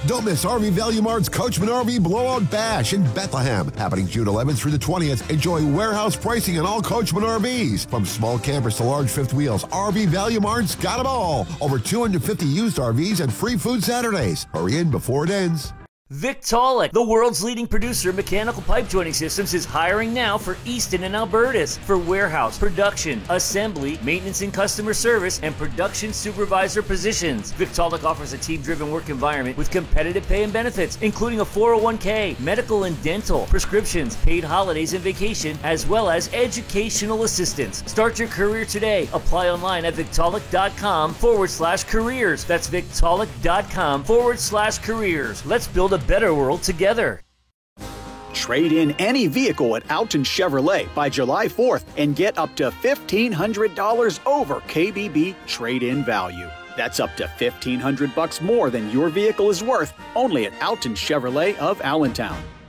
Don't miss RV Value Mart's Coachman RV Blowout Bash in Bethlehem. Happening June 11th through the 20th. Enjoy warehouse pricing on all Coachman RVs. From small campers to large fifth wheels, RV Value Mart's got it all. Over 250 used RVs and free food Saturdays. Hurry in before it ends. Victaulic, the world's leading producer of mechanical pipe joining systems, is hiring now for Easton and Albertus for warehouse, production, assembly, maintenance and customer service, and production supervisor positions. Victaulic offers a team-driven work environment with competitive pay and benefits, including a 401k, medical and dental, prescriptions, paid holidays and vacation, as well as educational assistance. Start your career today. Apply online at victaulic.com/careers. That's victaulic.com/careers. Let's build a better world together. Trade in any vehicle at Alton Chevrolet by July 4th and get up to $1,500 over KBB trade-in value. That's up to $1,500 more than your vehicle is worth, only at Alton Chevrolet of Allentown.